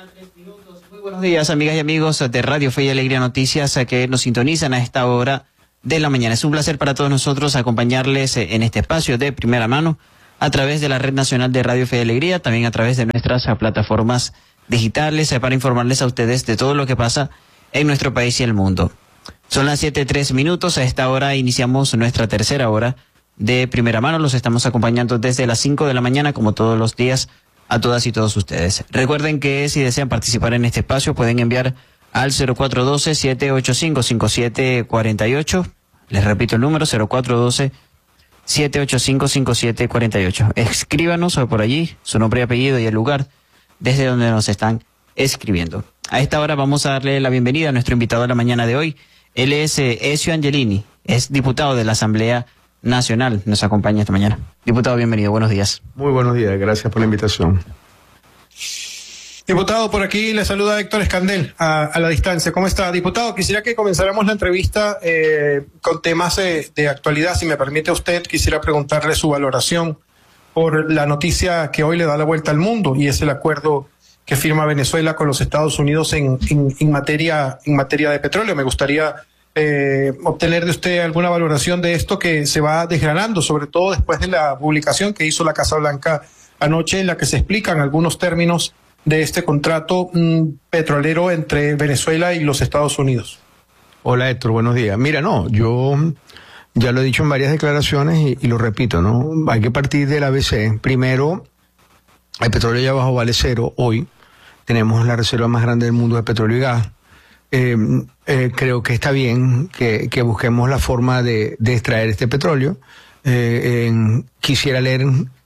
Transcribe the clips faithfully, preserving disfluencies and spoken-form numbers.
Muy buenos días, amigas y amigos de Radio Fe y Alegría Noticias que nos sintonizan a esta hora de la mañana. Es un placer para todos nosotros acompañarles en este espacio de primera mano a través de la Red Nacional de Radio Fe y Alegría, también a través de nuestras plataformas digitales para informarles a ustedes de todo lo que pasa en nuestro país y el mundo. Son las siete tres minutos, a esta hora iniciamos nuestra tercera hora de primera mano. Los estamos acompañando desde las cinco de la mañana, como todos los días, a todas y todos ustedes. Recuerden que si desean participar en este espacio pueden enviar al cero cuatro uno dos, siete ocho cinco, cinco siete cuatro ocho. Les repito el número, cero cuatro uno dos, siete ocho cinco, cinco siete cuatro ocho. Escríbanos por allí su nombre y apellido y el lugar desde donde nos están escribiendo. A esta hora vamos a darle la bienvenida a nuestro invitado de la mañana de hoy. Él es eh, Ezio Angelini, es diputado de la Asamblea Nacional. Nos acompaña esta mañana. Diputado, bienvenido, buenos días. Muy buenos días, gracias por la invitación. Diputado, por aquí le saluda Héctor Escandel a, a la distancia. ¿Cómo está? Diputado, quisiera que comenzáramos la entrevista eh, con temas de, de actualidad. Si me permite usted, quisiera preguntarle su valoración por la noticia que hoy le da la vuelta al mundo, y es el acuerdo que firma Venezuela con los Estados Unidos en, en, en, materia, en materia de petróleo. Me gustaría eh, obtener de usted alguna valoración de esto que se va desgranando, sobre todo después de la publicación que hizo la Casa Blanca anoche, en la que se explican algunos términos de este contrato mmm, petrolero entre Venezuela y los Estados Unidos. Hola Héctor, buenos días. Mira, no, yo ya lo he dicho en varias declaraciones y, y lo repito, ¿no? Hay que partir del A B C. Primero, el petróleo ya bajo vale cero hoy. Tenemos la reserva más grande del mundo de petróleo y gas. Eh, eh, creo que está bien que, que busquemos la forma de, de extraer este petróleo. Eh, eh, quisiera leer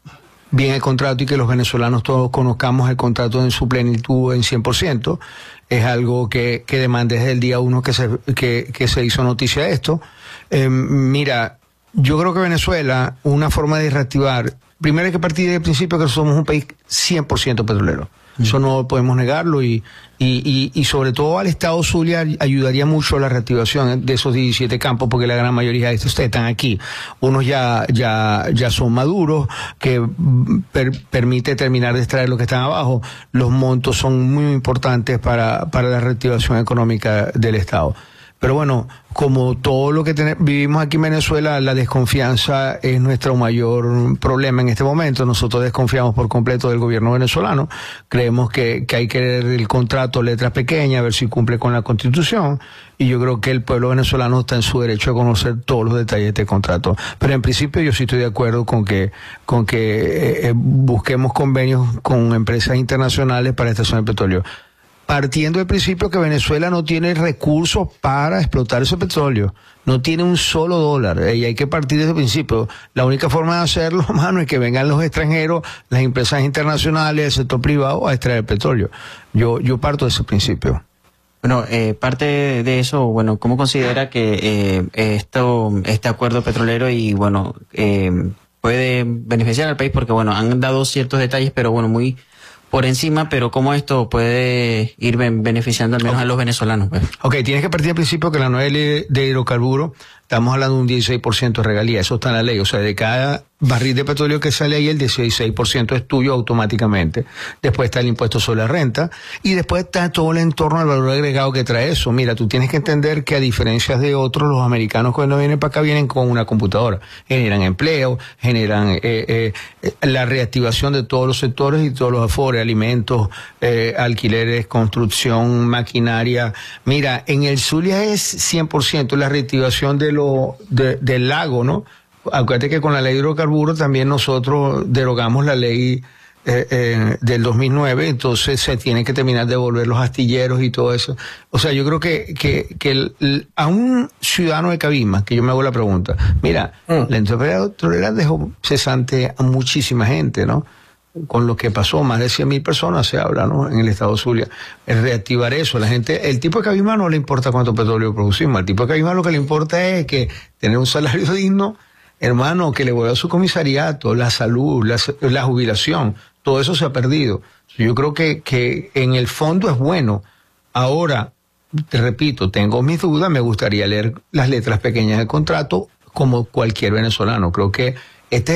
bien el contrato y que los venezolanos todos conozcamos el contrato en su plenitud en cien por ciento. Es algo que, que demandé desde el día uno que se, que, que se hizo noticia de esto. Eh, mira, yo creo que Venezuela, una forma de reactivar, primero hay que partir del principio que somos un país cien por ciento petrolero. Eso no podemos negarlo y, y, y, y sobre todo al Estado Zulia ayudaría mucho a la reactivación de esos diecisiete campos, porque la gran mayoría de estos están aquí. Unos ya ya ya son maduros, que per, permite terminar de extraer lo que están abajo. Los montos son muy importantes para, para la reactivación económica del Estado. Pero bueno, como todo lo que tenemos, vivimos aquí en Venezuela, la desconfianza es nuestro mayor problema en este momento. Nosotros desconfiamos por completo del gobierno venezolano. Creemos que, que hay que leer el contrato letras pequeñas, a ver si cumple con la Constitución. Y yo creo que el pueblo venezolano está en su derecho a conocer todos los detalles de este contrato. Pero en principio yo sí estoy de acuerdo con que, con que eh, busquemos convenios con empresas internacionales para extracción de petróleo, partiendo del principio que Venezuela no tiene recursos para explotar ese petróleo, no tiene un solo dólar, y hay que partir de ese principio. La única forma de hacerlo, mano, es que vengan los extranjeros, las empresas internacionales, el sector privado a extraer petróleo. Yo, yo parto de ese principio. Bueno, eh, parte de eso, bueno, ¿cómo considera que eh, esto, este acuerdo petrolero y bueno eh, puede beneficiar al país? Porque bueno, han dado ciertos detalles, pero bueno, muy por encima, pero cómo esto puede ir beneficiando al menos okay. a los venezolanos. Pues. Ok, tienes que partir del principio que la nueva ley de hidrocarburos, estamos hablando de un dieciséis por ciento de regalía, eso está en la ley, o sea, de cada barril de petróleo que sale ahí, el dieciséis por ciento es tuyo automáticamente. Después está el impuesto sobre la renta, y después está todo el entorno del valor agregado que trae eso. Mira, tú tienes que entender que a diferencia de otros, los americanos cuando vienen para acá vienen con una computadora, generan empleo, generan eh, eh, la reactivación de todos los sectores y todos los afores, alimentos, eh, alquileres, construcción, maquinaria. Mira, en el Zulia es cien por ciento la reactivación de lo, de, del lago, ¿no? Acuérdate que con la ley de hidrocarburos también nosotros derogamos la ley eh, eh, del dos mil nueve, entonces se tienen que terminar de devolver los astilleros y todo eso. O sea, yo creo que, que, que el, el, a un ciudadano de Cabima, que yo me hago la pregunta, mira, mm. la industria petrolera dejó cesante a muchísima gente, ¿no? Con lo que pasó, más de cien mil personas se habla, ¿no? En el estado Zulia. Es reactivar eso. La gente, el tipo de Cabima no le importa cuánto petróleo producimos. Al tipo de Cabima lo que le importa es que tener un salario digno, hermano, que le vuelva a su comisariato, la salud, la, la jubilación, todo eso se ha perdido. Yo creo que, que en el fondo es bueno. Ahora, te repito, tengo mis dudas, me gustaría leer las letras pequeñas del contrato como cualquier venezolano. Creo que este es el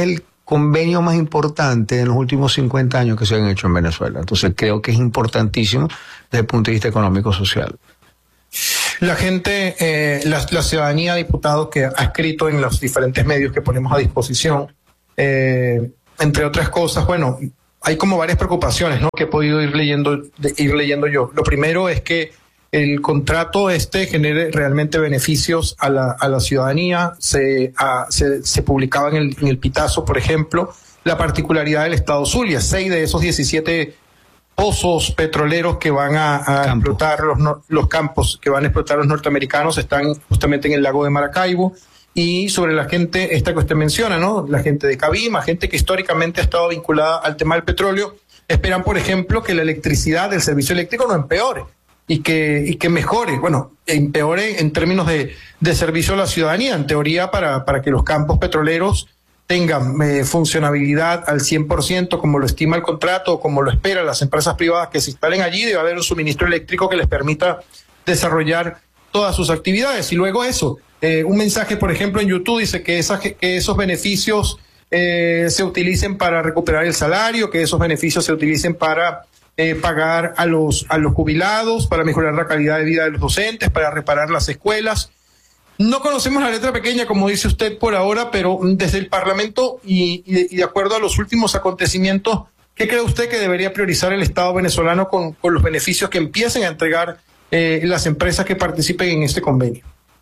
convenios más importantes en los últimos cincuenta años que se han hecho en Venezuela. Entonces creo que es importantísimo desde el punto de vista económico-social. La gente, eh, la, la ciudadanía, diputado, que ha escrito en los diferentes medios que ponemos a disposición, eh, entre otras cosas, bueno, hay como varias preocupaciones, ¿no?, que he podido ir leyendo, de, ir leyendo yo. Lo primero es que el contrato este genere realmente beneficios a la, a la ciudadanía. Se, a, se, se publicaba en el, en el Pitazo, por ejemplo, la particularidad del estado Zulia. Seis de esos diecisiete pozos petroleros que van a, a explotar los, los campos que van a explotar los norteamericanos están justamente en el lago de Maracaibo. Y sobre la gente esta que usted menciona, ¿no?, la gente de Cabima, gente que históricamente ha estado vinculada al tema del petróleo, esperan, por ejemplo, que la electricidad del servicio eléctrico no empeore y que, y que mejore, bueno, empeore en términos de, de servicio a la ciudadanía, en teoría, para, para que los campos petroleros tengan eh, funcionabilidad al cien por ciento, como lo estima el contrato, o como lo esperan las empresas privadas que se instalen allí. Debe haber un suministro eléctrico que les permita desarrollar todas sus actividades. Y luego eso, eh, un mensaje, por ejemplo, en YouTube dice que, esa, que esos beneficios eh, se utilicen para recuperar el salario, que esos beneficios se utilicen para Eh, pagar a los a los jubilados, para mejorar la calidad de vida de los docentes, para reparar las escuelas. No conocemos la letra pequeña, como dice usted por ahora, pero desde el Parlamento y, y, de, y de acuerdo a los últimos acontecimientos, ¿qué cree usted que debería priorizar el Estado venezolano con, con los beneficios que empiecen a entregar eh, las empresas que participen en este convenio?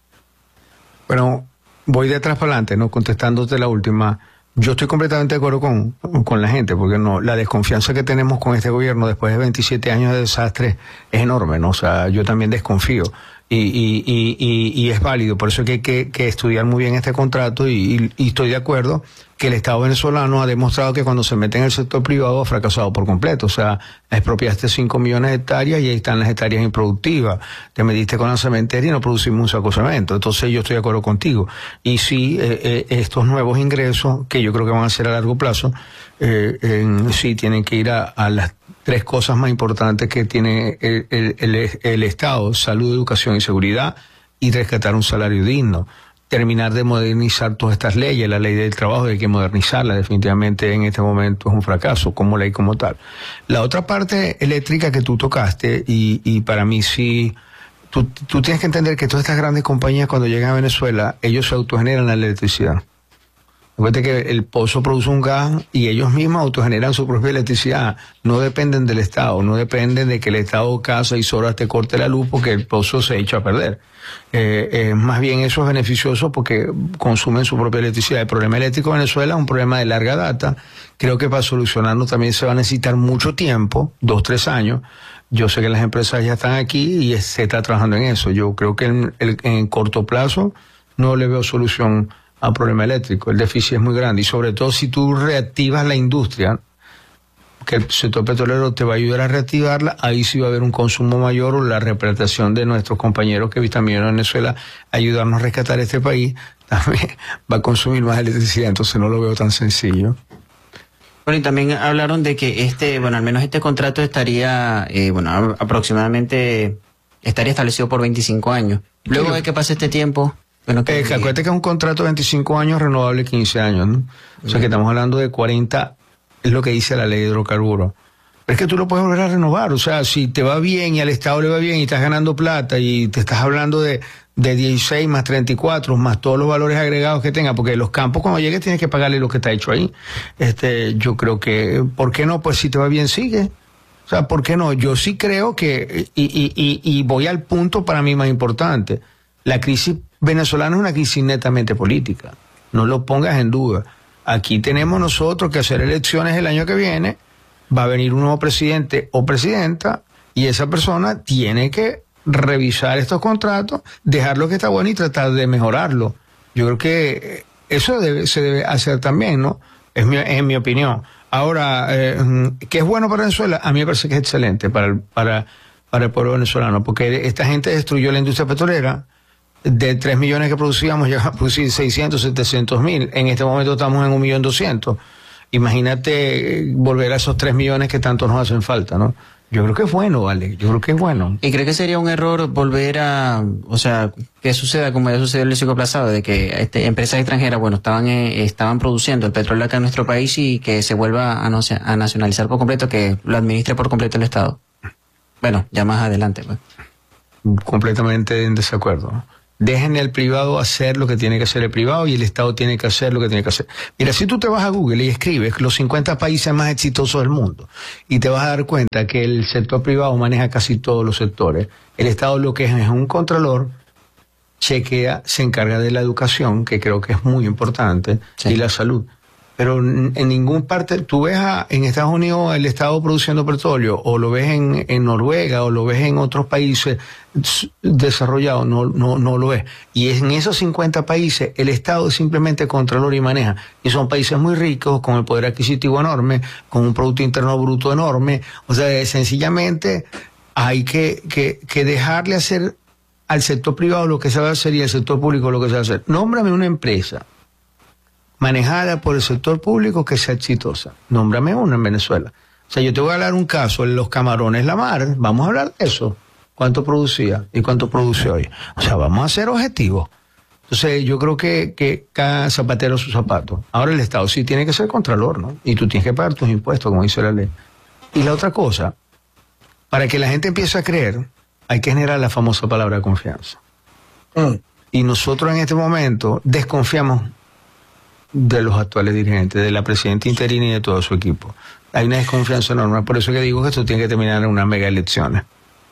Bueno, voy de atrás para adelante, ¿no?, contestándote la última. Yo estoy completamente de acuerdo con, con la gente, porque no, la desconfianza que tenemos con este gobierno después de veintisiete años de desastre es enorme, ¿no? O sea, yo también desconfío y, y, y, y, y es válido, por eso que hay que, que estudiar muy bien este contrato y, y, y estoy de acuerdo que el Estado venezolano ha demostrado que cuando se mete en el sector privado ha fracasado por completo. O sea, expropiaste cinco millones de hectáreas y ahí están las hectáreas improductivas. Te metiste con la cementeria y no producimos un saco de cemento. Entonces yo estoy de acuerdo contigo. Y sí, eh, eh, estos nuevos ingresos, que yo creo que van a ser a largo plazo, eh, en, sí tienen que ir a, a las tres cosas más importantes que tiene el, el, el, el Estado: salud, educación y seguridad, y rescatar un salario digno. Terminar de modernizar todas estas leyes. La ley del trabajo hay que modernizarla, definitivamente en este momento es un fracaso como ley como tal. La otra parte eléctrica que tú tocaste, y, y para mí sí, tú, tú tienes que entender que todas estas grandes compañías cuando llegan a Venezuela, ellos se autogeneran la electricidad. Recuerda que el pozo produce un gas y ellos mismos autogeneran su propia electricidad. No dependen del Estado, no dependen de que el Estado cada seis horas te corte la luz porque el pozo se echa a perder. Eh, eh, más bien eso es beneficioso porque consumen su propia electricidad. El problema eléctrico en Venezuela es un problema de larga data. Creo que para solucionarlo también se va a necesitar mucho tiempo, dos, tres años. Yo sé que las empresas ya están aquí y se está trabajando en eso. Yo creo que en, en, en corto plazo no le veo solución al problema eléctrico. El déficit es muy grande y sobre todo si tú reactivas la industria, que el sector petrolero te va a ayudar a reactivarla, ahí sí va a haber un consumo mayor, o la representación de nuestros compañeros que también en Venezuela ayudarnos a rescatar este país, también va a consumir más electricidad, entonces no lo veo tan sencillo. Bueno, y también hablaron de que este, bueno, al menos este contrato estaría, eh, bueno, aproximadamente estaría establecido por veinticinco años. Luego de que pase este tiempo... Bueno, que, eh, que acuérdate que es un contrato de veinticinco años, renovable quince años, ¿no? O sea que estamos hablando de cuarenta, es lo que dice la ley de hidrocarburos. Pero es que tú lo puedes volver a renovar, o sea, si te va bien y al Estado le va bien y estás ganando plata y te estás hablando de, de dieciséis más treinta y cuatro, más todos los valores agregados que tenga, porque los campos cuando llegues tienes que pagarle lo que está hecho ahí. Este, yo creo que, ¿por qué no? Pues si te va bien, sigue. O sea, ¿por qué no? Yo sí creo que, y, y, y, y voy al punto para mí más importante, la crisis venezolana es una crisis netamente política, no lo pongas en duda. Aquí tenemos nosotros que hacer elecciones el año que viene, va a venir un nuevo presidente o presidenta y esa persona tiene que revisar estos contratos, dejar lo que está bueno y tratar de mejorarlo. Yo creo que eso debe, se debe hacer también, ¿no? Es mi, es mi opinión. Ahora, eh, ¿qué es bueno para Venezuela? A mí me parece que es excelente para el, para, para el pueblo venezolano, porque esta gente destruyó la industria petrolera. De tres millones que producíamos, llegamos a producir seiscientos, setecientos mil. En este momento estamos en un millón doscientos. Imagínate volver a esos tres millones que tanto nos hacen falta, ¿no? Yo creo que es bueno, vale, yo creo que es bueno. ¿Y cree que sería un error volver a, o sea, que suceda como ya sucedió en el siglo pasado, de que este, empresas extranjeras, bueno, estaban eh, estaban produciendo el petróleo acá en nuestro país y que se vuelva a, no sé, a nacionalizar por completo, que lo administre por completo el Estado? Bueno, ya más adelante, pues. Completamente en desacuerdo. Dejen el privado hacer lo que tiene que hacer el privado y el Estado tiene que hacer lo que tiene que hacer. Mira, si tú te vas a Google y escribes los cincuenta países más exitosos del mundo y te vas a dar cuenta que el sector privado maneja casi todos los sectores, el Estado lo que es es un controlador, chequea, se encarga de la educación, que creo que es muy importante, sí, y la salud. Pero en ningún parte, tú ves a, en Estados Unidos el Estado produciendo petróleo, o lo ves en, en Noruega, o lo ves en otros países desarrollados, no, no, no lo ves. Y en esos cincuenta países el Estado es simplemente controlador y maneja. Y son países muy ricos, con el poder adquisitivo enorme, con un Producto Interno Bruto enorme. O sea, sencillamente hay que, que, que dejarle hacer al sector privado lo que sabe hacer y al sector público lo que sabe hacer. Nómbrame una empresa manejada por el sector público que sea exitosa. Nómbrame una en Venezuela. O sea, yo te voy a hablar un caso, en los Camarones La Mar, vamos a hablar de eso. ¿Cuánto producía y cuánto produce hoy? O sea, vamos a ser objetivos. Entonces, yo creo que, que cada zapatero su zapato. Ahora el Estado sí tiene que ser contralor, ¿no? Y tú tienes que pagar tus impuestos, como dice la ley. Y la otra cosa, para que la gente empiece a creer, hay que generar la famosa palabra confianza. Mm. Y nosotros en este momento desconfiamos de los actuales dirigentes, de la presidenta interina y de todo su equipo. Hay una desconfianza enorme, por eso que digo que esto tiene que terminar en unas mega elecciones.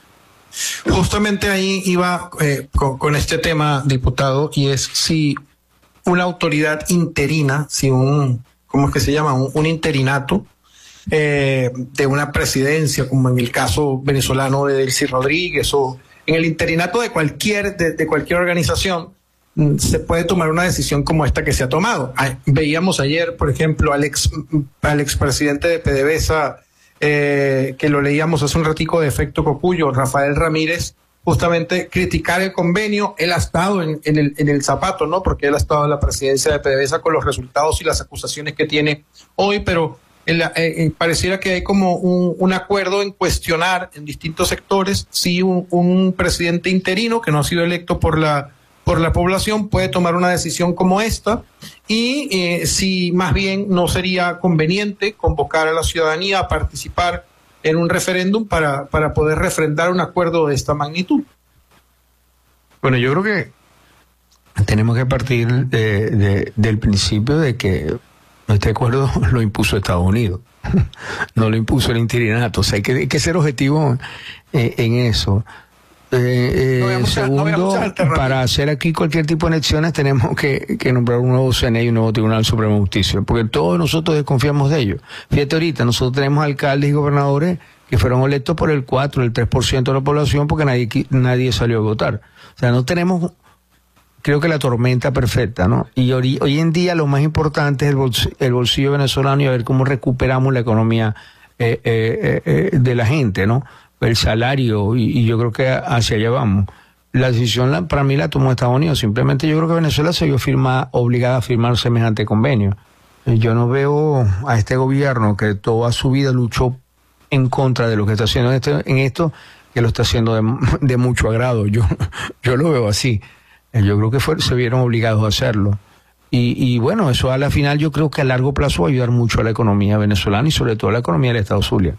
Justamente ahí iba eh, con, con este tema, diputado, y es si una autoridad interina, si un, ¿cómo es que se llama? Un, un interinato eh, de una presidencia, como en el caso venezolano de Delcy Rodríguez, o en el interinato de cualquier, de, de cualquier organización, se puede tomar una decisión como esta que se ha tomado. Veíamos ayer, por ejemplo, al ex al expresidente de PDVSA, eh, que lo leíamos hace un ratico de Efecto Cocuyo, Rafael Ramírez, justamente criticar el convenio. Él ha estado en, en, el, en el zapato, ¿no? Porque él ha estado en la presidencia de PDVSA con los resultados y las acusaciones que tiene hoy, pero el, eh, eh, pareciera que hay como un, un acuerdo en cuestionar en distintos sectores si un, un presidente interino que no ha sido electo por la por la población puede tomar una decisión como esta, y eh, si más bien no sería conveniente convocar a la ciudadanía a participar en un referéndum para, para poder refrendar un acuerdo de esta magnitud. Bueno, yo creo que tenemos que partir de, de, del principio de que este acuerdo lo impuso Estados Unidos, no lo impuso el interinato. O sea, hay que, hay que ser objetivo eh, en eso. Eh, eh, no segundo, no para hacer aquí cualquier tipo de elecciones tenemos que, que nombrar un nuevo C N E y un nuevo Tribunal Supremo de Justicia, porque todos nosotros desconfiamos de ellos. Fíjate ahorita, nosotros tenemos alcaldes y gobernadores que fueron electos por el cuatro, el tres por ciento de la población porque nadie, nadie salió a votar. O sea, no tenemos, creo que la tormenta perfecta, ¿no? Y hoy, hoy en día lo más importante es el bolsillo, el bolsillo venezolano y a ver cómo recuperamos la economía eh, eh, eh, de la gente, ¿no? El salario, y, y yo creo que hacia allá vamos. La decisión la, para mí la tomó Estados Unidos. Simplemente yo creo que Venezuela se vio firma, obligada a firmar semejante convenio. Yo no veo a este gobierno que toda su vida luchó en contra de lo que está haciendo en, este, en esto, que lo está haciendo de, de mucho agrado. Yo, yo lo veo así. Yo creo que fue, se vieron obligados a hacerlo. Y, y bueno, eso a la final yo creo que a largo plazo va a ayudar mucho a la economía venezolana y sobre todo a la economía del Estado Zulia.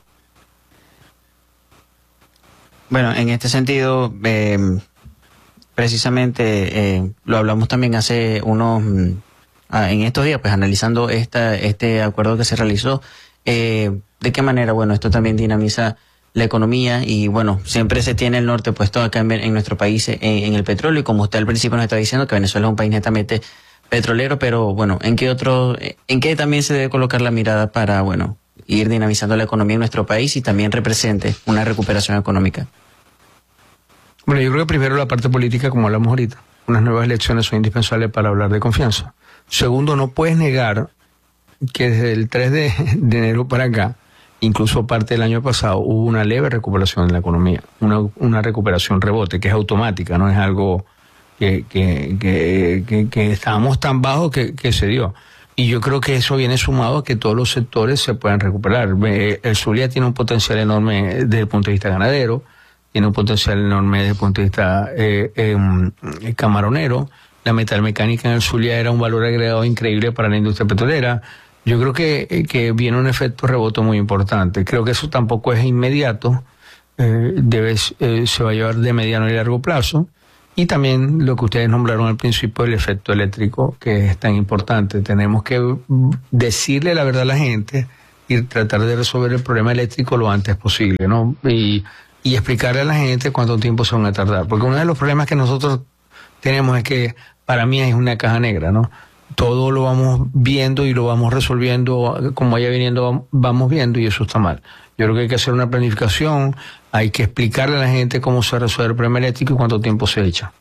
Bueno, en este sentido, eh, precisamente eh, lo hablamos también hace unos, ah, en estos días, pues analizando esta, este acuerdo que se realizó, eh, de qué manera, bueno, esto también dinamiza la economía y bueno, siempre se tiene el norte puesto acá en, en nuestro país en, en el petróleo y como usted al principio nos está diciendo que Venezuela es un país netamente petrolero, pero bueno, ¿en qué otro, en qué también se debe colocar la mirada para, bueno, ir dinamizando la economía en nuestro país y también represente una recuperación económica? Bueno, yo creo que primero la parte política, como hablamos ahorita. Unas nuevas elecciones son indispensables para hablar de confianza. Segundo, no puedes negar que desde el tres de enero para acá, incluso parte del año pasado, hubo una leve recuperación en la economía. Una, una recuperación rebote, que es automática, no es algo que, que, que, que, que estábamos tan bajos que, que se dio. y yo creo que eso viene sumado a que todos los sectores se puedan recuperar. El Zulia tiene un potencial enorme desde el punto de vista ganadero, tiene un potencial enorme desde el punto de vista eh, eh, camaronero. La metalmecánica en el Zulia era un valor agregado increíble para la industria petrolera. Yo creo que, que viene un efecto rebote muy importante. Creo que eso tampoco es inmediato, eh, debe, eh, se va a llevar de mediano y largo plazo. Y también lo que ustedes nombraron al principio, el efecto eléctrico, que es tan importante. Tenemos que decirle la verdad a la gente y tratar de resolver el problema eléctrico lo antes posible, ¿no? Y, y explicarle a la gente cuánto tiempo se van a tardar. Porque uno de los problemas que nosotros tenemos es que para mí es una caja negra, ¿no? Todo lo vamos viendo y lo vamos resolviendo, como vaya viniendo, vamos viendo, y eso está mal. Yo creo que hay que hacer una planificación, hay que explicarle a la gente cómo se resuelve el problema eléctrico y cuánto tiempo se echa.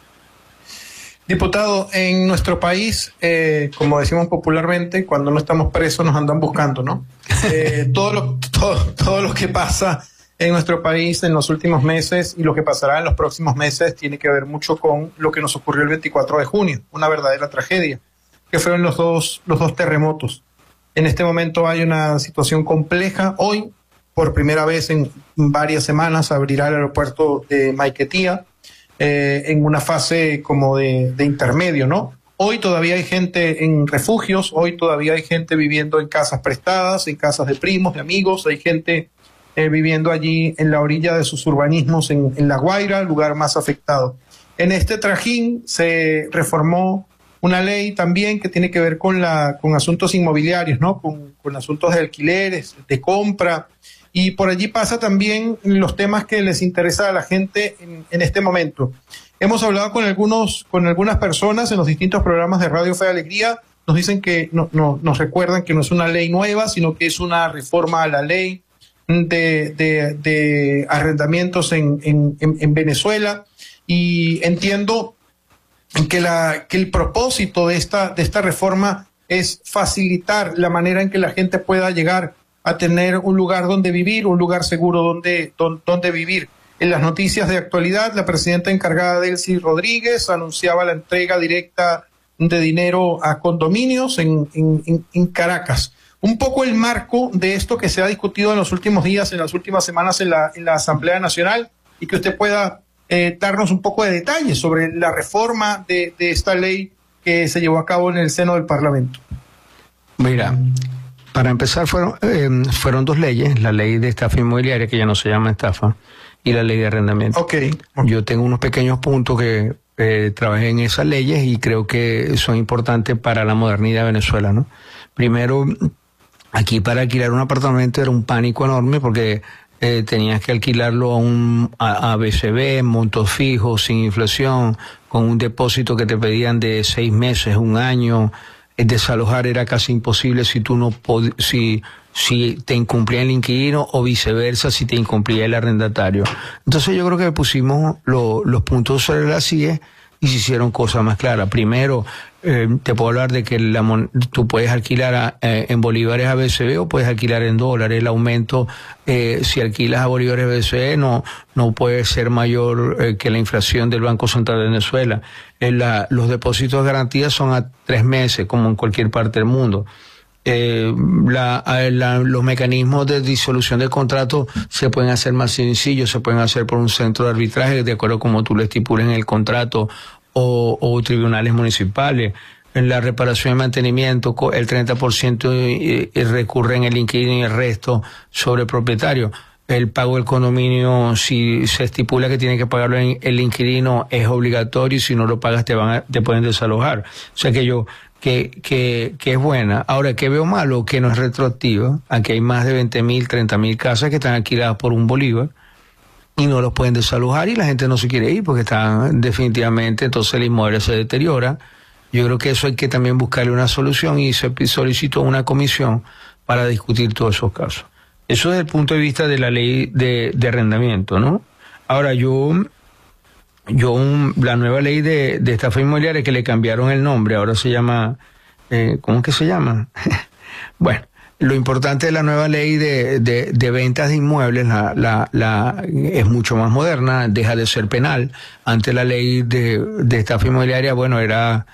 Diputado, en nuestro país, eh, como decimos popularmente, cuando no estamos presos nos andan buscando, ¿no? Eh, todo, lo, todo, todo lo que pasa en nuestro país en los últimos meses y lo que pasará en los próximos meses tiene que ver mucho con lo que nos ocurrió el veinticuatro de junio, una verdadera tragedia, que fueron los dos, los dos terremotos. En este momento hay una situación compleja. Hoy, por primera vez en varias semanas, abrirá el aeropuerto de Maiquetía eh, en una fase como de, de intermedio, ¿no? Hoy todavía hay gente en refugios, hoy todavía hay gente viviendo en casas prestadas, en casas de primos, de amigos, hay gente eh, viviendo allí en la orilla de sus urbanismos en, en La Guaira, el lugar más afectado. En este trajín se reformó una ley también que tiene que ver con, la, con asuntos inmobiliarios, ¿no? Con, con asuntos de alquileres, de compra. Y por allí pasa también los temas que les interesa a la gente en, en este momento. Hemos hablado con algunos, con algunas personas en los distintos programas de Radio Fe y Alegría. Nos dicen que no, no, nos recuerdan que no es una ley nueva, sino que es una reforma a la ley de, de, de arrendamientos en, en, en Venezuela. Y entiendo que, la, que el propósito de esta, de esta reforma es facilitar la manera en que la gente pueda llegar a tener un lugar donde vivir, un lugar seguro donde, donde, donde vivir. En las noticias de actualidad, la presidenta encargada, Delcy Rodríguez, anunciaba la entrega directa de dinero a condominios en, en, en Caracas. Un poco el marco de esto que se ha discutido en los últimos días, en las últimas semanas en la, en la Asamblea Nacional, y que usted pueda eh, darnos un poco de detalles sobre la reforma de, de esta ley que se llevó a cabo en el seno del Parlamento. Mira, para empezar fueron, eh, fueron dos leyes, la ley de estafa inmobiliaria, que ya no se llama estafa, y la ley de arrendamiento. Okay. Yo tengo unos pequeños puntos que eh, trabajé en esas leyes y creo que son importantes para la modernidad de Venezuela, ¿no? Primero, aquí para alquilar un apartamento era un pánico enorme porque eh, tenías que alquilarlo a un a, a B C B, montos fijos, sin inflación, con un depósito que te pedían de seis meses, un año. Desalojar era casi imposible si tú no pod si si te incumplía el inquilino o viceversa si te incumplía el arrendatario. Entonces yo creo que pusimos lo, los puntos sobre las IES y se hicieron cosas más claras. Primero, eh, te puedo hablar de que la, tú puedes alquilar a, eh, en bolívares a B C B o puedes alquilar en dólares. El aumento, eh, si alquilas a bolívares a B C B, no, no puede ser mayor eh, que la inflación del Banco Central de Venezuela. Eh, la, los depósitos de garantía son a tres meses, como en cualquier parte del mundo. Eh, la, la, los mecanismos de disolución de contrato se pueden hacer más sencillos, se pueden hacer por un centro de arbitraje, de acuerdo a como tú lo estipules en el contrato, o, o tribunales municipales. En la reparación y mantenimiento, el treinta por ciento recurre en el inquilino y el resto sobre el propietario. El pago del condominio, si se estipula que tiene que pagarlo en el inquilino, es obligatorio, y si no lo pagas te van a, te pueden desalojar. O sea que yo, que, que, que es buena. Ahora, ¿qué veo malo? Que no es retroactiva. Aquí hay más de veinte mil, treinta mil casas que están alquiladas por un bolívar y no los pueden desalojar y la gente no se quiere ir porque están definitivamente, entonces el inmueble se deteriora. Yo creo que eso hay que también buscarle una solución y se solicitó una comisión para discutir todos esos casos. Eso desde el punto de vista de la ley de, de arrendamiento, ¿no? Ahora, yo, yo un, la nueva ley de, de estafa inmobiliaria, que le cambiaron el nombre, ahora se llama, eh, ¿cómo es que se llama? Bueno, lo importante de la nueva ley de, de, de ventas de inmuebles, la, la, la, es mucho más moderna, deja de ser penal. Antes la ley de, de estafa inmobiliaria, bueno, era...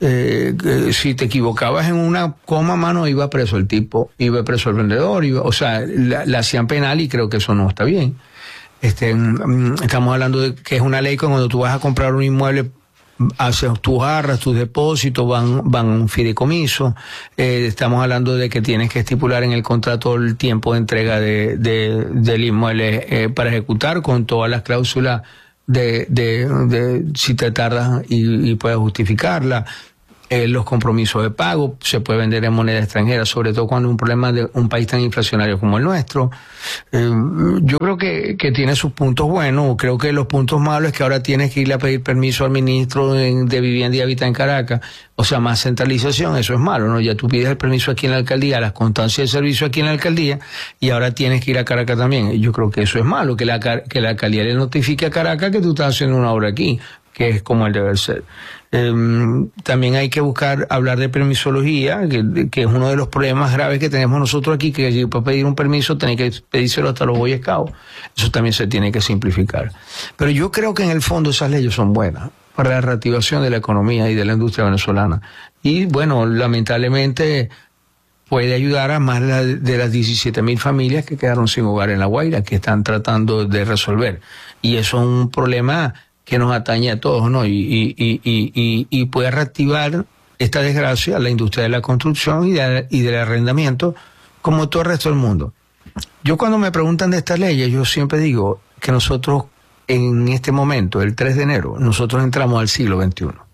Eh, que si te equivocabas en una coma, mano, iba preso el tipo, iba preso el vendedor, iba, o sea, la, la hacían penal y creo que eso no está bien. Este, mm, estamos hablando de que es una ley que cuando tú vas a comprar un inmueble, haces tus arras, tus depósitos, van, van a un fideicomiso. Eh, estamos hablando de que tienes que estipular en el contrato el tiempo de entrega de, de, del inmueble eh, para ejecutar, con todas las cláusulas de, de, de si te tardas y, y puedes justificarla. Eh, los compromisos de pago, se puede vender en moneda extranjera, sobre todo cuando hay un problema de un país tan inflacionario como el nuestro. Eh, yo creo que, que tiene sus puntos buenos. Creo que los puntos malos es que ahora tienes que ir a pedir permiso al ministro de, de Vivienda y Hábitat en Caracas. O sea, más centralización, eso es malo, ¿no? Ya tú pides el permiso aquí en la alcaldía, las constancias de servicio aquí en la alcaldía, y ahora tienes que ir a Caracas también. Yo creo que eso es malo, que la, que la alcaldía le notifique a Caracas que tú estás haciendo una obra aquí, que es como el debe ser. Eh, también hay que buscar hablar de permisología, que, que es uno de los problemas graves que tenemos nosotros aquí, que para pedir un permiso tenés que pedírselo hasta los Boy Scouts. Eso también se tiene que simplificar. Pero yo creo que en el fondo esas leyes son buenas para la reactivación de la economía y de la industria venezolana. Y bueno, lamentablemente puede ayudar a más de las diecisiete mil familias que quedaron sin hogar en La Guaira, que están tratando de resolver. Y eso es un problema que nos atañe a todos, ¿no? Y, y, y, y, y puede reactivar esta desgracia, la industria de la construcción y, de, y del arrendamiento, como todo el resto del mundo. Yo cuando me preguntan de estas leyes, yo siempre digo que nosotros, en este momento, el tres de enero, nosotros entramos al siglo veintiuno.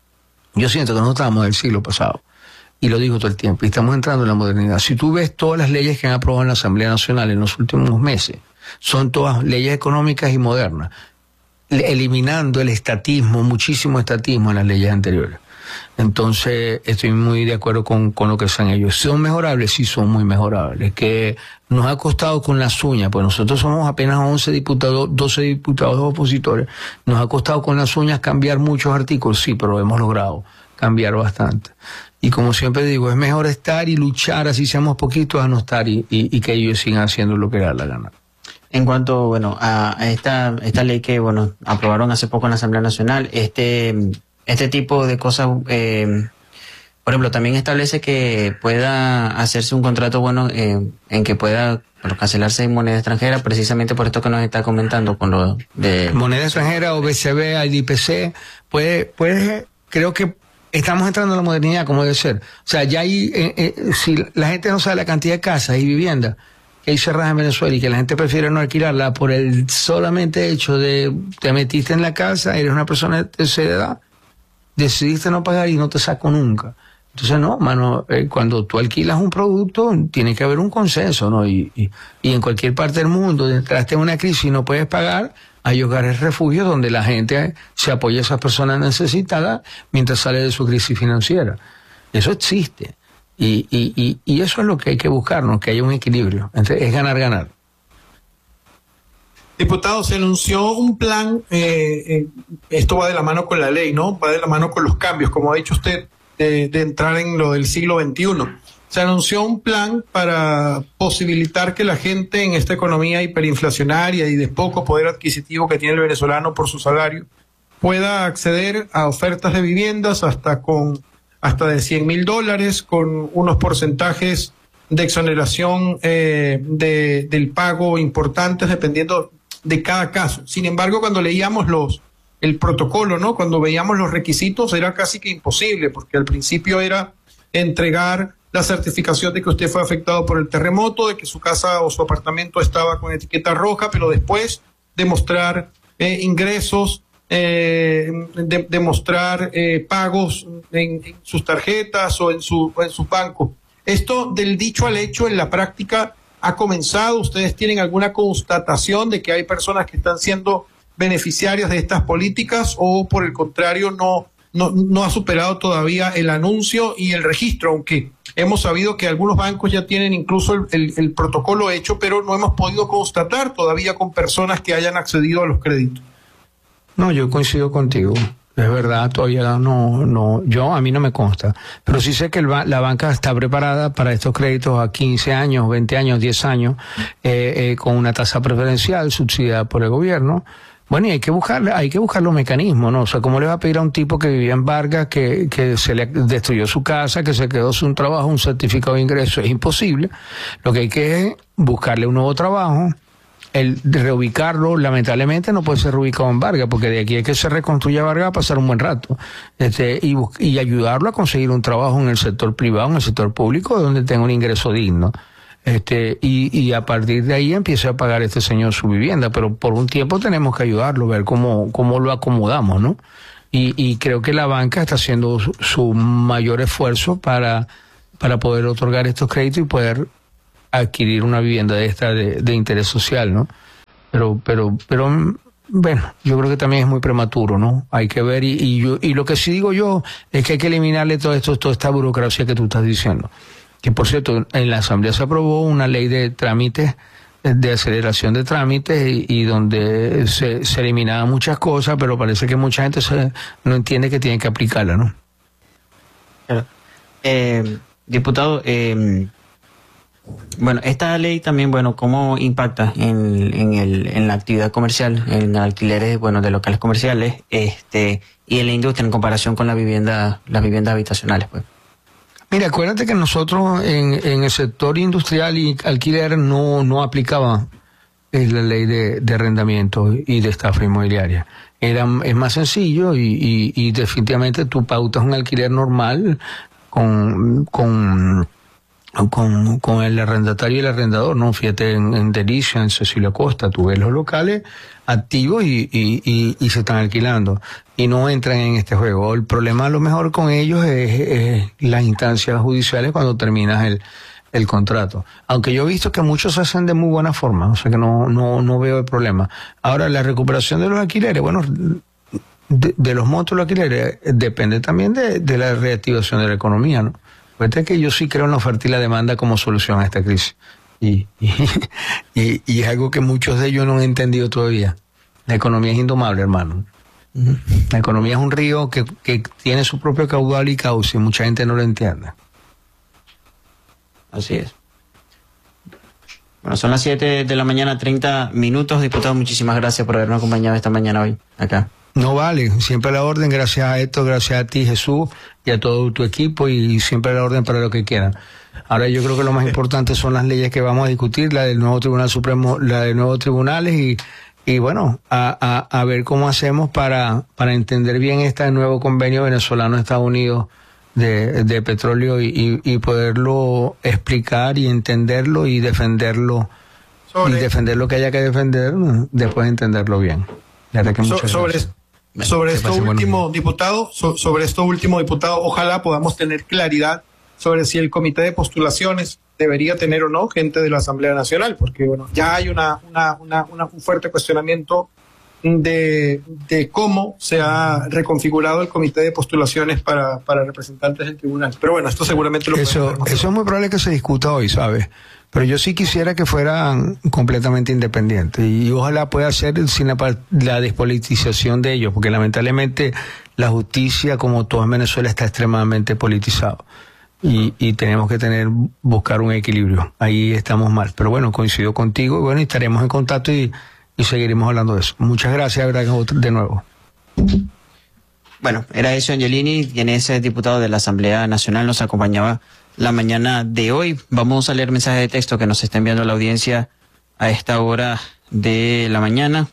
Yo siento que no estamos del siglo pasado, y lo digo todo el tiempo, y estamos entrando en la modernidad. Si tú ves todas las leyes que han aprobado en la Asamblea Nacional en los últimos meses, son todas leyes económicas y modernas, eliminando el estatismo, muchísimo estatismo en las leyes anteriores. Entonces, estoy muy de acuerdo con, con lo que son ellos. ¿Son mejorables? Sí, son muy mejorables. Que nos ha costado con las uñas, pues nosotros somos apenas once diputados, doce diputados opositores. Nos ha costado con las uñas cambiar muchos artículos, sí, pero hemos logrado cambiar bastante. Y como siempre digo, es mejor estar y luchar, así seamos poquitos, a no estar y, y, y que ellos sigan haciendo lo que les da la gana. En cuanto, bueno, a esta esta ley que, bueno, aprobaron hace poco en la Asamblea Nacional, este este tipo de cosas, eh, por ejemplo, también establece que pueda hacerse un contrato, bueno, eh, en que pueda bueno, cancelarse en moneda extranjera, precisamente por esto que nos está comentando, con lo de... Moneda extranjera, o B C B, I D P C, puede, puede, creo que estamos entrando en la modernidad como debe ser. O sea, ya hay, eh, eh, si la gente no sabe la cantidad de casas y viviendas que hay cerradas en Venezuela y que la gente prefiere no alquilarla por el solamente hecho de te metiste en la casa, eres una persona de tercera edad, decidiste no pagar y no te saco nunca. Entonces, no, mano, eh, cuando tú alquilas un producto, tiene que haber un consenso, ¿no? Y, y, y en cualquier parte del mundo, entraste en una crisis y no puedes pagar, hay hogares refugios donde la gente se apoya a esas personas necesitadas mientras sale de su crisis financiera. Eso existe. Y, y, y, y eso es lo que hay que buscarnos, que haya un equilibrio. Entonces, es ganar, ganar. Diputado, se anunció un plan, eh, eh, esto va de la mano con la ley, ¿no? Va de la mano con los cambios, como ha dicho usted, de, de entrar en lo del siglo veintiuno. Se anunció un plan para posibilitar que la gente en esta economía hiperinflacionaria y de poco poder adquisitivo que tiene el venezolano por su salario pueda acceder a ofertas de viviendas hasta con hasta de cien mil dólares, con unos porcentajes de exoneración eh, de, del pago importantes dependiendo de cada caso. Sin embargo, cuando leíamos los el protocolo, ¿no? Cuando veíamos los requisitos era casi que imposible, porque al principio era entregar la certificación de que usted fue afectado por el terremoto, de que su casa o su apartamento estaba con etiqueta roja, pero después demostrar eh, ingresos, eh, de, demostrar eh, pagos en, en sus tarjetas o en su, o en su banco. Esto del dicho al hecho en la práctica ha comenzado. ¿Ustedes tienen alguna constatación de que hay personas que están siendo beneficiarias de estas políticas o por el contrario no, no, no ha superado todavía el anuncio y el registro? Aunque hemos sabido que algunos bancos ya tienen incluso el, el, el protocolo hecho, pero no hemos podido constatar todavía con personas que hayan accedido a los créditos. No, yo coincido contigo. Es verdad, todavía no, no, yo a mí no me consta, pero sí sé que el, la banca está preparada para estos créditos a quince años, veinte años, diez años, eh, eh, con una tasa preferencial subsidiada por el gobierno. Bueno, y hay que buscar, hay que buscar los mecanismos, ¿no? O sea, ¿cómo le va a pedir a un tipo que vivía en Vargas, que, que se le destruyó su casa, que se quedó sin trabajo, un certificado de ingreso? Es imposible. Lo que hay que es buscarle un nuevo trabajo, el reubicarlo. Lamentablemente no puede ser reubicado en Vargas, porque de aquí es que se reconstruya Vargas a pasar un buen rato. Este, y, y ayudarlo a conseguir un trabajo en el sector privado, en el sector público, donde tenga un ingreso digno. Este, y, y a partir de ahí empieza a pagar este señor su vivienda, pero por un tiempo tenemos que ayudarlo, ver cómo, cómo lo acomodamos, ¿no? Y, y creo que la banca está haciendo su, su mayor esfuerzo para, para poder otorgar estos créditos y poder adquirir una vivienda de esta de, de interés social, ¿no? Pero, pero, pero, bueno, yo creo que también es muy prematuro, ¿no? Hay que ver, y, y yo, y lo que sí digo yo es que hay que eliminarle todo esto, toda esta burocracia que tú estás diciendo. Que por cierto, en la Asamblea se aprobó una ley de trámites, de aceleración de trámites, y, y donde se, se eliminaban muchas cosas, pero parece que mucha gente se, no entiende que tiene que aplicarla, ¿no? Claro. Eh, diputado, eh, bueno, esta ley también, bueno, ¿cómo impacta en, en, el, en la actividad comercial, en alquileres, bueno, de locales comerciales, este, y en la industria en comparación con la vivienda, las viviendas habitacionales, pues? Mira, acuérdate que nosotros en, en el sector industrial y alquiler no, no aplicaba la ley de, de arrendamiento y de estafa inmobiliaria. Era, es más sencillo y, y, y definitivamente tú pautas un alquiler normal con, con, con, con el arrendatario y el arrendador, ¿no? Fíjate en, en Delicia, en Cecilia Costa, tú ves los locales activos y, y, y, y se están alquilando y no entran en este juego. El problema a lo mejor con ellos es, es las instancias judiciales cuando terminas el, el contrato. Aunque yo he visto que muchos se hacen de muy buena forma, o sea que no, no, no veo el problema. Ahora, la recuperación de los alquileres, bueno, de, de los montos de los alquileres depende también de, de la reactivación de la economía, ¿no? Fíjate que yo sí creo en la oferta y la demanda como solución a esta crisis. Y, y, y, y es algo que muchos de ellos no han entendido todavía. La economía es indomable, hermano. Uh-huh. La economía es un río que, que tiene su propio caudal y cauce, y mucha gente no lo entiende. Así es. Bueno, son las siete de la mañana, treinta minutos. Diputado, muchísimas gracias por habernos acompañado esta mañana hoy acá. No vale, siempre a la orden, gracias a esto, gracias a ti, Jesús, y a todo tu equipo, y siempre a la orden para lo que quieran. Ahora yo creo que lo más importante son las leyes que vamos a discutir, la del nuevo Tribunal Supremo, la de nuevos tribunales, y, y bueno, a, a, a ver cómo hacemos para, para entender bien este nuevo convenio venezolano-Estados Unidos de, de petróleo, y, y, y poderlo explicar y entenderlo y defenderlo, sobre, y defender lo que haya que defender, después de entenderlo bien. Que so, sobre sobre esto último, diputado, so, sobre esto último, diputado, ojalá podamos tener claridad sobre si el comité de postulaciones debería tener o no gente de la Asamblea Nacional, porque bueno, ya hay una, una, una, una un fuerte cuestionamiento de, de cómo se ha reconfigurado el comité de postulaciones para, para representantes del tribunal. Pero bueno, esto seguramente lo eso, eso es muy probable que se discuta hoy, ¿sabes? Pero yo sí quisiera que fueran completamente independientes, y ojalá pueda ser sin la, la despolitización de ellos, porque lamentablemente la justicia, como todo en Venezuela, está extremadamente politizado, y, y tenemos que tener, buscar un equilibrio. Ahí estamos mal. Pero bueno, coincido contigo, y bueno, estaremos en contacto y, y seguiremos hablando de eso. Muchas gracias, de nuevo. Bueno, era eso, Angelini, quien es diputado de la Asamblea Nacional, nos acompañaba la mañana de hoy. Vamos a leer mensajes de texto que nos está enviando la audiencia a esta hora de la mañana.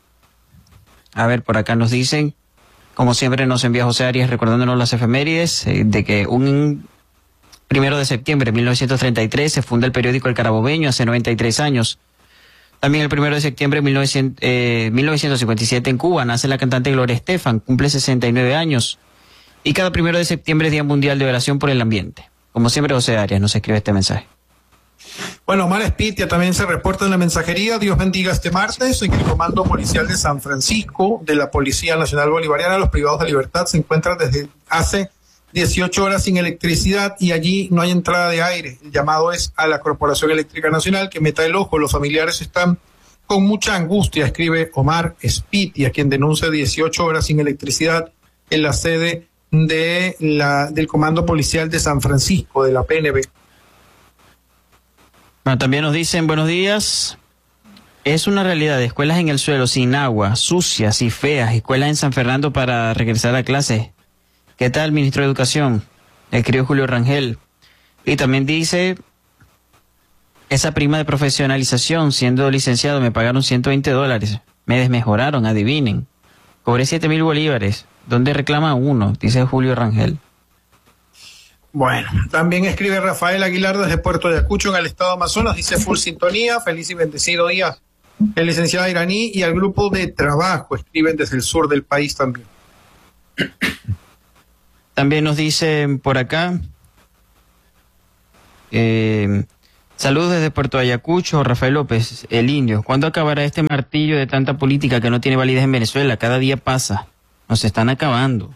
A ver, por acá nos dicen, como siempre nos envía José Arias recordándonos las efemérides, eh, de que un primero de septiembre de mil novecientos treinta y tres se funda el periódico El Carabobeño, hace noventa y tres años. También el primero de septiembre de mil novecientos cincuenta y siete en Cuba nace la cantante Gloria Estefan, cumple sesenta y nueve años. Y cada primero de septiembre es Día Mundial de Oración por el Ambiente. Como siempre, José Arias nos escribe este mensaje. Bueno, Omar Espitia también se reporta en la mensajería. Dios bendiga este martes. En el Comando Policial de San Francisco de la Policía Nacional Bolivariana, los privados de libertad se encuentran desde hace dieciocho horas sin electricidad y allí no hay entrada de aire. El llamado es a la Corporación Eléctrica Nacional que meta el ojo. Los familiares están con mucha angustia, escribe Omar Espitia, quien denuncia dieciocho horas sin electricidad en la sede de la del Comando Policial de San Francisco, de la P N B. Bueno, también nos dicen buenos días. Es una realidad, escuelas en el suelo, sin agua, sucias y feas, escuelas en San Fernando para regresar a clases. ¿Qué tal, ministro de Educación? Escribió Julio Rangel. Y también dice, esa prima de profesionalización, siendo licenciado, me pagaron ciento veinte dólares. Me desmejoraron, adivinen. Cobré siete mil bolívares. ¿Dónde reclama uno? Dice Julio Rangel. Bueno, también escribe Rafael Aguilar desde Puerto Ayacucho, en el estado Amazonas. Dice full sintonía, feliz y bendecido día. El licenciado iraní y al grupo de trabajo escriben desde el sur del país también. También nos dicen por acá, eh, saludos desde Puerto Ayacucho, Rafael López, el indio. ¿Cuándo acabará este martillo de tanta política que no tiene validez en Venezuela? Cada día pasa, nos están acabando.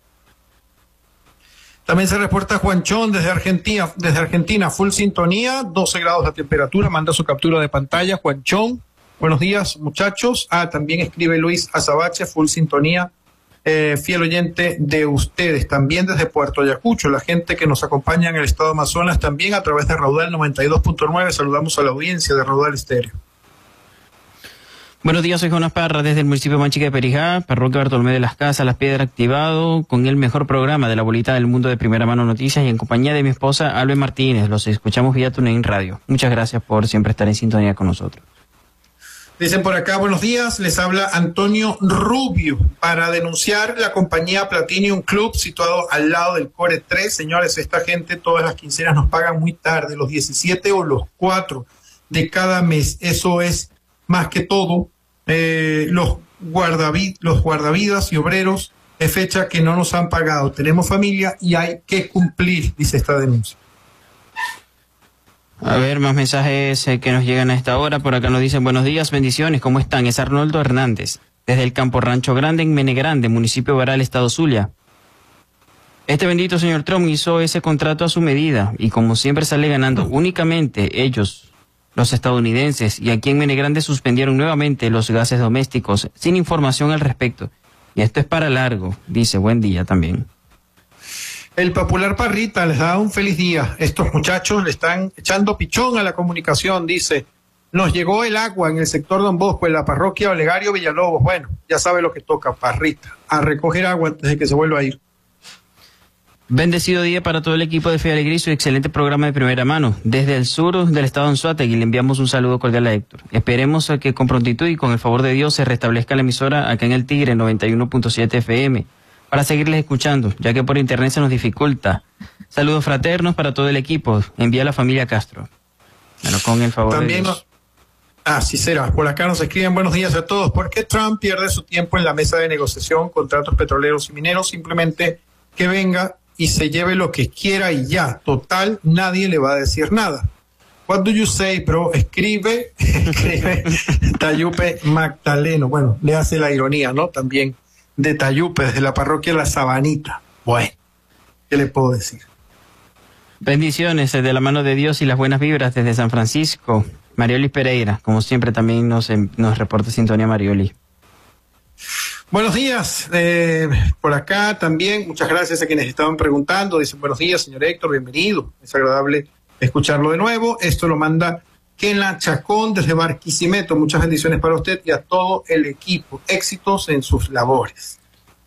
También se reporta Juanchón desde Argentina, desde Argentina, full sintonía, doce grados la temperatura, manda su captura de pantalla. Juanchón, buenos días muchachos. Ah, también escribe Luis Azabache, full sintonía, eh, fiel oyente de ustedes, también desde Puerto Ayacucho, la gente que nos acompaña en el estado Amazonas, también a través de Raudal noventa y dos punto nueve, saludamos a la audiencia de Raudal Estéreo. Buenos días, soy Jonas Parra desde el municipio de Manchica de Perijá, parroquia Bartolomé de las Casas, Las Piedras, activado con el mejor programa de la bolita del mundo de Primera Mano Noticias y en compañía de mi esposa Albe Martínez. Los escuchamos vía TuneIn Radio. Muchas gracias por siempre estar en sintonía con nosotros. Dicen por acá, buenos días, les habla Antonio Rubio para denunciar la compañía Platinum Club situado al lado del Core tres. Señores, esta gente todas las quincenas nos pagan muy tarde, los diecisiete o los cuatro de cada mes. Eso es más que todo. Eh, los, guardavid los guardavidas y obreros es fecha que no nos han pagado. Tenemos familia y hay que cumplir, dice esta denuncia. A ver, más mensajes eh, que nos llegan a esta hora. Por acá nos dicen buenos días, bendiciones, ¿cómo están? Es Arnoldo Hernández, desde el Campo Rancho Grande en Menegrande, municipio de Baral, estado Zulia. Este bendito señor Trump hizo ese contrato a su medida y como siempre sale ganando únicamente ellos, los estadounidenses, y aquí en Menegrande suspendieron nuevamente los gases domésticos sin información al respecto. Y esto es para largo, dice, buen día también. El popular Parrita les da un feliz día. Estos muchachos le están echando pichón a la comunicación, dice. Nos llegó el agua en el sector Don Bosco, en la parroquia Olegario Villalobos. Bueno, ya sabe lo que toca, Parrita, a recoger agua antes de que se vuelva a ir. Bendecido día para todo el equipo de Fe y Alegría y su excelente programa de primera mano. Desde el sur del estado de Anzoátegui le enviamos un saludo cordial a Héctor. Esperemos a que con prontitud y con el favor de Dios se restablezca la emisora acá en el Tigre noventa y uno punto siete F M para seguirles escuchando, ya que por internet se nos dificulta. Saludos fraternos para todo el equipo. Envía a la familia Castro. Bueno, con el favor También de Dios. Así será. Por acá nos escriben buenos días a todos. ¿Por qué Trump pierde su tiempo en la mesa de negociación, contratos petroleros y mineros? Simplemente que venga y se lleve lo que quiera y ya. Total, nadie le va a decir nada. What do you say, bro? Escribe, escribe Tayupe Magdaleno. Bueno, le hace la ironía, ¿no? También de Tayupe, desde la parroquia La Sabanita. Bueno, ¿qué le puedo decir? Bendiciones de la mano de Dios y las buenas vibras desde San Francisco. Marioli Pereira, como siempre también nos, nos reporta sintonía Marioli. Buenos días, eh, por acá también, muchas gracias a quienes estaban preguntando. Dicen buenos días, señor Héctor, bienvenido. Es agradable escucharlo de nuevo. Esto lo manda Kena Chacón desde Barquisimeto. Muchas bendiciones para usted y a todo el equipo. Éxitos en sus labores.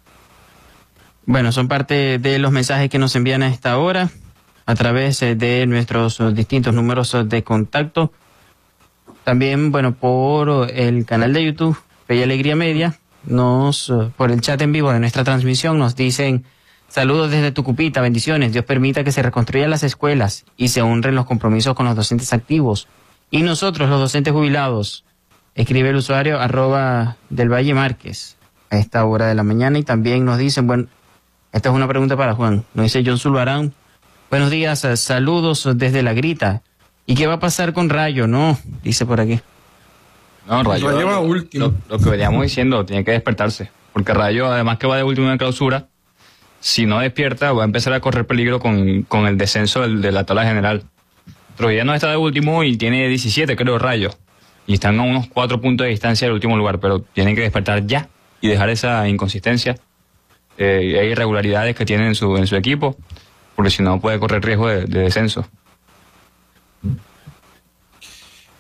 Bueno, son parte de los mensajes que nos envían a esta hora a través de nuestros distintos números de contacto. También, bueno, por el canal de YouTube, Fe y Alegría Media. Nos, por el chat en vivo de nuestra transmisión, nos dicen saludos desde Tucupita, bendiciones, Dios permita que se reconstruyan las escuelas y se honren los compromisos con los docentes activos y nosotros los docentes jubilados. Escribe el usuario arroba del Valle Márquez a esta hora de la mañana. Y también nos dicen, bueno, esta es una pregunta para Juan, nos dice John Zulbarán, buenos días, saludos desde La Grita. ¿Y qué va a pasar con Rayo? No, dice por aquí. No, Rayo, Rayo va lo, último. Lo, lo que veníamos diciendo, tiene que despertarse. Porque Rayo, además que va de último en la clausura, si no despierta, va a empezar a correr peligro con, con el descenso del, de la tabla general. Troyano está de último y tiene diecisiete, creo, Rayo. Y están a unos cuatro puntos de distancia del último lugar, pero tienen que despertar ya y dejar esa inconsistencia eh, e irregularidades que tienen en su, en su equipo, porque si no puede correr riesgo de, de descenso.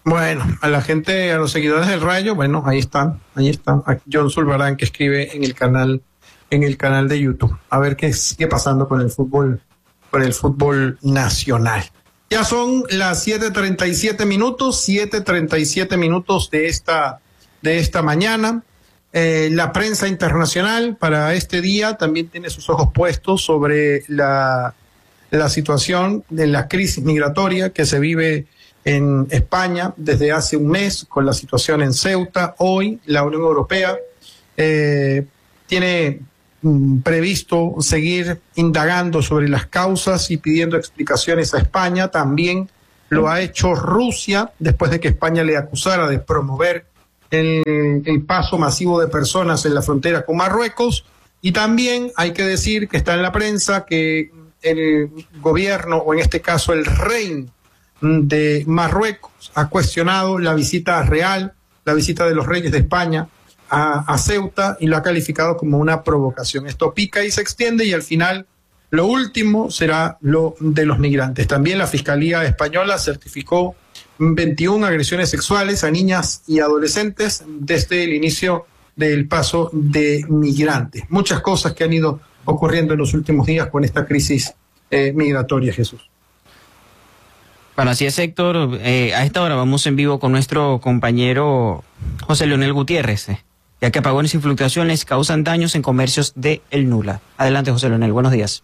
Bueno, a la gente, a los seguidores del Rayo, bueno, ahí están, ahí están. A John Zulbarán, que escribe en el canal, en el canal de YouTube. A ver qué sigue pasando con el fútbol, con el fútbol nacional. Ya son las siete treinta y siete minutos, siete treinta y siete minutos de esta, de esta mañana. Eh, la prensa internacional para este día también tiene sus ojos puestos sobre la, la situación de la crisis migratoria que se vive en España desde hace un mes, con la situación en Ceuta. Hoy la Unión Europea eh, tiene mm, previsto seguir indagando sobre las causas y pidiendo explicaciones a España. También lo ha hecho Rusia, después de que España le acusara de promover el, el paso masivo de personas en la frontera con Marruecos. Y también hay que decir que está en la prensa que el gobierno, o en este caso el rey de Marruecos, ha cuestionado la visita real, la visita de los reyes de España a, a Ceuta, y lo ha calificado como una provocación. Esto pica y se extiende, y al final lo último será lo de los migrantes. También la Fiscalía Española certificó veintiuna agresiones sexuales a niñas y adolescentes desde el inicio del paso de migrantes. Muchas cosas que han ido ocurriendo en los últimos días con esta crisis eh, migratoria, Jesús. Bueno, así es, Héctor. Eh, a esta hora vamos en vivo con nuestro compañero José Leonel Gutiérrez, eh, ya que apagones y fluctuaciones causan daños en comercios de El Nula. Adelante, José Leonel, buenos días.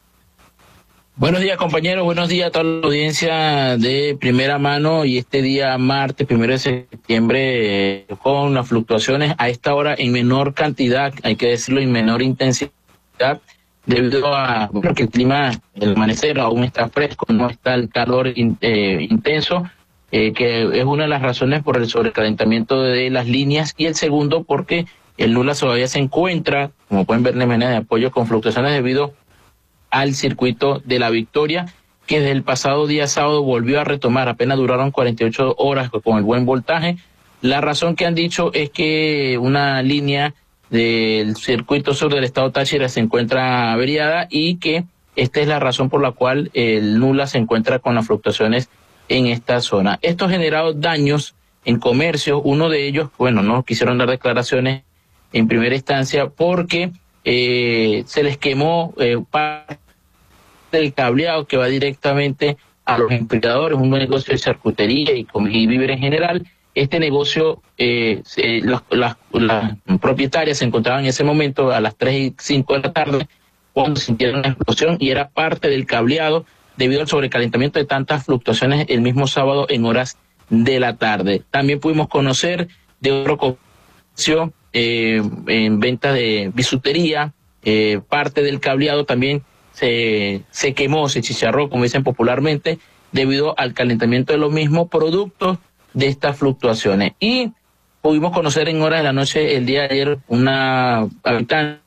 Buenos días, compañeros, buenos días a toda la audiencia de primera mano, y este día martes, primero de septiembre, eh, con las fluctuaciones a esta hora en menor cantidad, hay que decirlo, en menor intensidad, debido a bueno, que el clima, el amanecer aún está fresco, no está el calor in, eh, intenso, eh, que es una de las razones por el sobrecalentamiento de las líneas, y el segundo porque el Nula todavía se encuentra, como pueden ver en la imagen de apoyo, con fluctuaciones debido al circuito de la Victoria, que desde el pasado día sábado volvió a retomar, apenas duraron cuarenta y ocho horas con el buen voltaje. La razón que han dicho es que una línea del circuito sur del estado Táchira se encuentra averiada, y que esta es la razón por la cual el Nula se encuentra con las fluctuaciones en esta zona. Esto ha generado daños en comercio. Uno de ellos, bueno, no quisieron dar declaraciones en primera instancia porque eh, se les quemó eh, parte del cableado que va directamente a los empleadores, un negocio de charcutería y, y víveres en general. Este negocio, eh, eh, las, las, las propietarias se encontraban en ese momento a las tres y cinco de la tarde cuando sintieron la explosión, y era parte del cableado debido al sobrecalentamiento de tantas fluctuaciones el mismo sábado en horas de la tarde. También pudimos conocer de otro comercio eh, en venta de bisutería, eh, parte del cableado también se, se quemó, se chicharró, como dicen popularmente, debido al calentamiento de los mismos productos de estas fluctuaciones. Y pudimos conocer en horas de la noche el día de ayer una habitante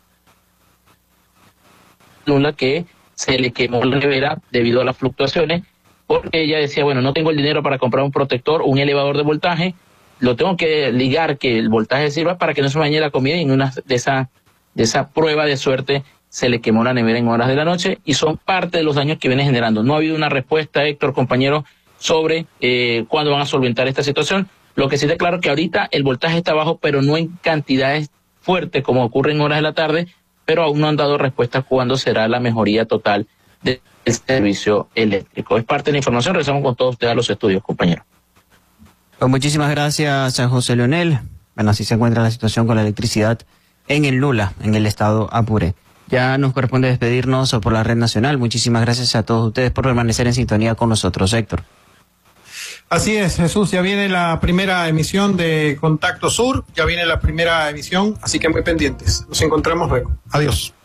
que se le quemó la nevera debido a las fluctuaciones, porque ella decía, bueno, no tengo el dinero para comprar un protector, un elevador de voltaje, lo tengo que ligar, que el voltaje sirva para que no se me dañe la comida, y en una de esa, de esa prueba de suerte se le quemó la nevera en horas de la noche, y son parte de los daños que viene generando. No ha habido una respuesta, Héctor, compañero, sobre eh, cuándo van a solventar esta situación. Lo que sí está claro es que ahorita el voltaje está bajo, pero no en cantidades fuertes como ocurre en horas de la tarde, pero aún no han dado respuesta cuándo será la mejoría total del servicio eléctrico. Es parte de la información. Regresamos con todos ustedes a los estudios, compañeros. Pues muchísimas gracias a José Leonel. Bueno, así se encuentra la situación con la electricidad en el Nula, en el estado Apure. Ya nos corresponde despedirnos por la red nacional. Muchísimas gracias a todos ustedes por permanecer en sintonía con nosotros, Héctor. Así es, Jesús, ya viene la primera emisión de Contacto Sur, ya viene la primera emisión, así que muy pendientes. Nos encontramos luego. Adiós.